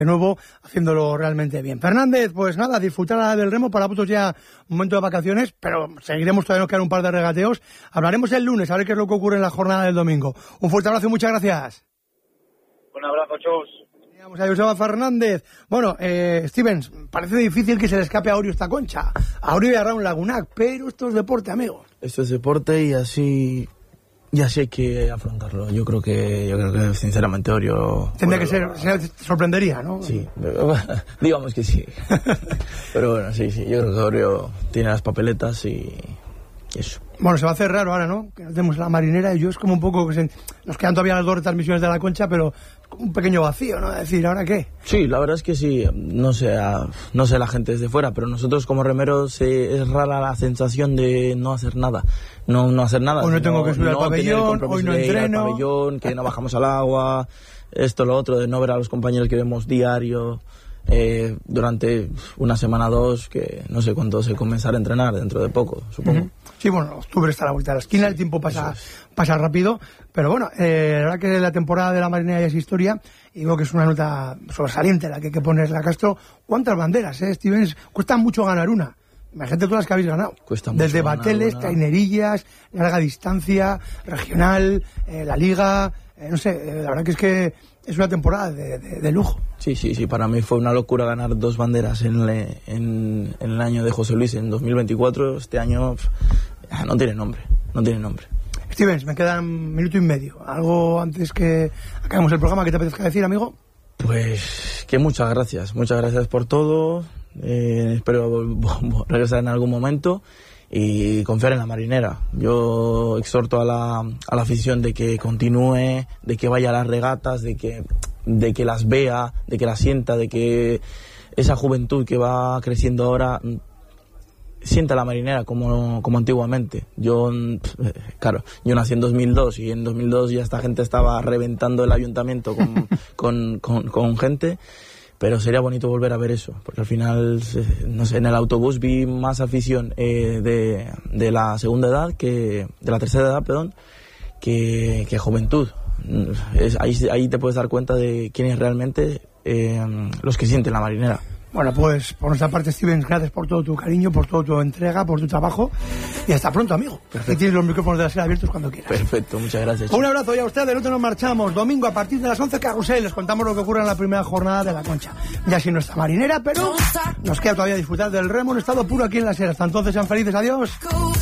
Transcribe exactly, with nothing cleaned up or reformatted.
de nuevo haciéndolo realmente bien. Fernández, pues nada, disfrutar del remo, para vosotros ya un momento de vacaciones, pero seguiremos, todavía nos quedan un par de regateos. Hablaremos el lunes, a ver qué es lo que ocurre en la jornada del domingo. Un fuerte abrazo y muchas gracias. Un abrazo, Chus. Teníamos a Joseba Fernández. Bueno, eh, Stevens, parece difícil que se le escape a Orio esta concha, a Orio y a Raúl Lagunac, pero esto es deporte, amigos. Esto es deporte y así... Y así hay que afrontarlo. Yo creo que, yo creo que sinceramente, Orio... Tendría que ser, se sorprendería, ¿no? Sí, digamos que sí. Pero bueno, sí, sí, yo creo que Orio tiene las papeletas y eso. Bueno, se va a hacer raro ahora, ¿no? Que no tenemos la Marinera y yo es como un poco que se, nos quedan todavía las dos retransmisiones de la Concha, pero es como un pequeño vacío, ¿no? Es decir, ¿ahora qué? Sí, la verdad es que sí. No sé, a, no sé la gente desde fuera, pero nosotros como remeros eh, es rara la sensación de no hacer nada. No, no hacer nada. Hoy no tengo que subir al pabellón, hoy no entreno. Al pabellón, que no bajamos al agua, esto, lo otro, de no ver a los compañeros que vemos diario. Eh, durante una semana o dos, que no sé cuándo se comenzará a entrenar, dentro de poco, supongo. Uh-huh. Sí, bueno, octubre está a la vuelta de la esquina, sí, el tiempo pasa, pasa rápido, pero bueno, eh, la verdad que la temporada de la Marinera ya es historia, y digo que es una nota sobresaliente la que hay que ponerle a Castro. ¿Cuántas banderas, eh, Stevens? Cuesta mucho ganar una. Imagínate todas las que habéis ganado. Cuesta mucho. Desde bateles, trainerillas, larga distancia, regional, eh, la liga, eh, no sé, eh, la verdad que es que es una temporada de, de, de lujo. Sí, sí, sí, para mí fue una locura ganar dos banderas en, le, en, en el año de José Luis, en dos mil veinticuatro. Este año pff, no tiene nombre, no tiene nombre. Stevens, me quedan un minuto y medio. ¿Algo antes que acabemos el programa que te apetezca decir, amigo? Pues que muchas gracias, muchas gracias por todo. Eh, espero regresar en algún momento y confiar en la Marinera. Yo exhorto a la, a la afición de que continúe, de que vaya a las regatas, de que, de que las vea, de que las sienta, de que esa juventud que va creciendo ahora sienta la Marinera como, como antiguamente. Yo, claro, yo nací en dos mil dos y en dos mil dos ya esta gente estaba reventando el ayuntamiento con, con, con, con gente. Pero sería bonito volver a ver eso, porque al final, no sé, en el autobús vi más afición eh, de, de la segunda edad, que de la tercera edad, perdón, que, que juventud. Es, ahí, ahí te puedes dar cuenta de quiénes realmente eh, los que sienten la Marinera. Bueno, pues por nuestra parte, Stevens, gracias por todo tu cariño, por toda tu entrega, por tu trabajo. Y hasta pronto, amigo. Perfecto. Y tienes los micrófonos de la serie abiertos cuando quieras. Perfecto, muchas gracias. Un abrazo y a ustedes, nosotros nos marchamos. Domingo a partir de las once, Carrusel. Les contamos lo que ocurre en la primera jornada de la Concha. Ya sin nuestra Marinera, pero nos queda todavía disfrutar del remo en estado puro aquí en la sierra. Hasta entonces, sean felices. Adiós.